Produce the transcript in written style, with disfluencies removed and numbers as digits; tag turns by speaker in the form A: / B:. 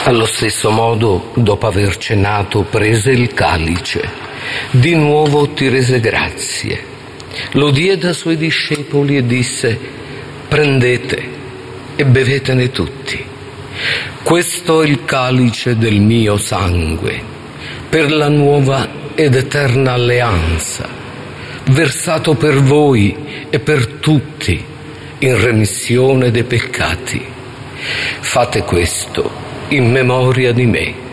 A: Allo stesso modo, dopo aver cenato, prese il calice, di nuovo ti rese grazie, lo diede ai suoi discepoli e disse: prendete e bevetene tutti. Questo è il calice del mio sangue, per la nuova ed eterna alleanza, versato per voi e per tutti in remissione dei peccati. Fate questo in memoria di me.